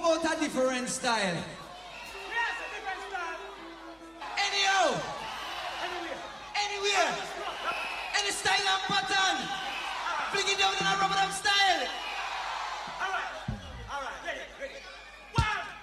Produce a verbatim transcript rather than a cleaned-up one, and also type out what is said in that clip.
about a different style? Yes, a different style. Anyhow, Anywhere. anywhere, any style and pattern. Flick it down in a rubber dub style.